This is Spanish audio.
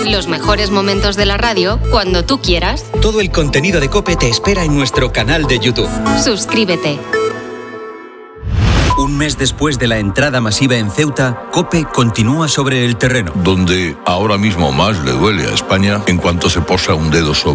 Los mejores momentos de la radio cuando tú quieras. Todo el contenido de COPE te espera en nuestro canal de YouTube. Suscríbete. Un mes después de la entrada masiva en Ceuta, COPE continúa sobre el terreno. Donde ahora mismo más le duele a España en cuanto se posa un dedo sobre